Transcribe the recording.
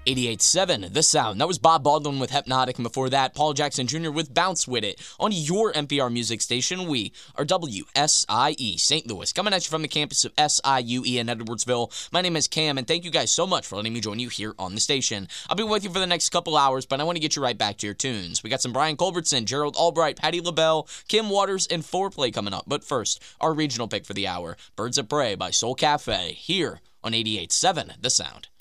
88.7, The Sound. That was Bob Baldwin with Hypnotic, and before that, Paul Jackson Jr. with Bounce With It. On your NPR music station, we are WSIE St. Louis, coming at you from the campus of SIUE in Edwardsville. My name is Cam, and thank you guys so much for letting me join you here on the station. I'll be with you for the next couple hours, but I want to get you right back to your tunes. We got some Brian Culbertson, Gerald Albright, Patti LaBelle, Kim Waters, and Foreplay coming up. But first, our regional pick for the hour, Birds of Prey by Soul Cafe, here on 88.7, The Sound.